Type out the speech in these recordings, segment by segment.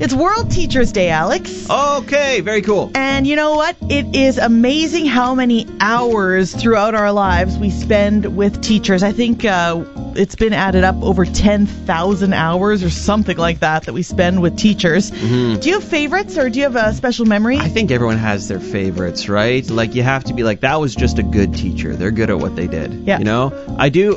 It's World Teachers Day, Alex. Okay, very cool. And you know what? It is amazing how many hours throughout our lives we spend with teachers. I think it's been added up over 10,000 hours or something like that we spend with teachers. Mm-hmm. Do you have favorites or do you have a special memory? I think everyone has their favorites, right? Like, you have to be like, that was just a good teacher. They're good at what they did. Yeah. You know?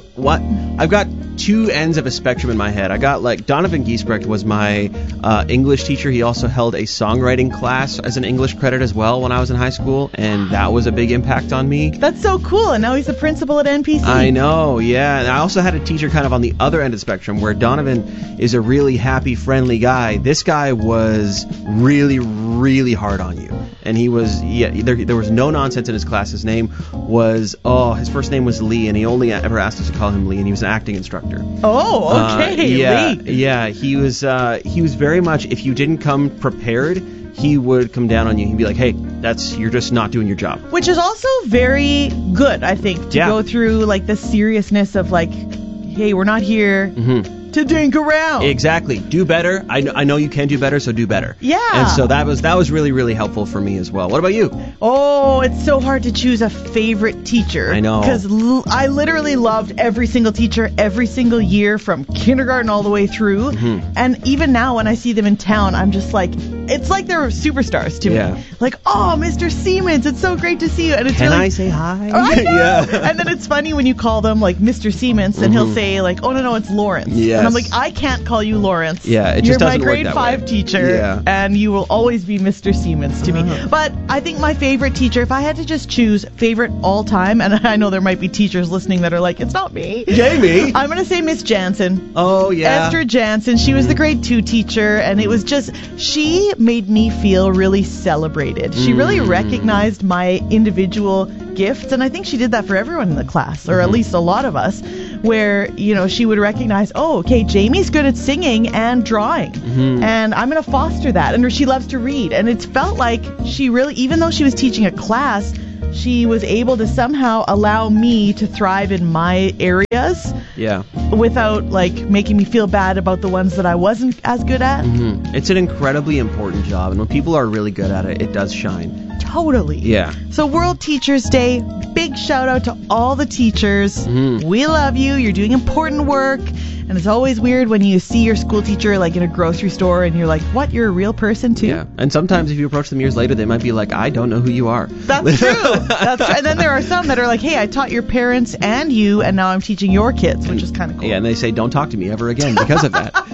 I've got two ends of a spectrum in my head. I got, like, Donovan Giesbrecht was my English teacher. He also held a songwriting class as an English credit as well when I was in high school, and that was a big impact on me. That's so cool, and now he's the principal at NPC. I know, yeah. And I also had a teacher kind of on the other end of the spectrum where Donovan is a really happy, friendly guy. This guy was really, really hard on you. And he was, there was no nonsense in his class. His name was, his first name was Lee, and he only ever asked us to call him Lee, and he was an acting instructor. Oh, okay, Lee. Yeah, he was very much, if you didn't come prepared, he would come down on you. He'd be like, hey, you're just not doing your job. Which is also very good, I think, to go through, like, the seriousness of, like, hey, we're not here to dink around. Exactly. Do better. I know you can do better, so do better. Yeah. And so that was really, really helpful for me as well. What about you? Oh, it's so hard to choose a favorite teacher. I know. Because I literally loved every single teacher every single year from kindergarten all the way through. Mm-hmm. And even now when I see them in town, I'm just like, it's like they're superstars to me. Like, oh, Mr. Siemens, it's so great to see you. And it's Can really, I say hi? Yeah. And then it's funny when you call them like Mr. Siemens and he'll say like, oh, no, it's Lawrence. Yes. And I'm like, I can't call you Lawrence. Yeah, it just doesn't work You're that my way. grade 5 teacher, and you will always be Mr. Siemens to me. But I think my favorite teacher, if I had to just choose favorite all time, and I know there might be teachers listening that are like, it's not me. Jamie. I'm going to say Miss Jansen. Oh, yeah. Esther Jansen. She was the grade 2 teacher, and it was just, she made me feel really celebrated. She really recognized my individual gifts, and I think she did that for everyone in the class, or at least a lot of us, where, you know, she would recognize, oh, okay, Jamie's good at singing and drawing, and I'm going to foster that, and she loves to read, and it felt like she really, even though she was teaching a class, she was able to somehow allow me to thrive in my areas without, like, making me feel bad about the ones that I wasn't as good at. It's an incredibly important job, and when people are really good at it, it does shine. Totally. Yeah. So World Teachers Day, big shout out to all the teachers. We love you. You're doing important work. And it's always weird when you see your school teacher like in a grocery store and you're like, what, you're a real person too? Yeah. And sometimes if you approach them years later, they might be like, I don't know who you are. That's true. That's true. And then there are some that are like, hey, I taught your parents and you, and now I'm teaching your kids, which is kind of cool. Yeah, and they say, don't talk to me ever again because of that.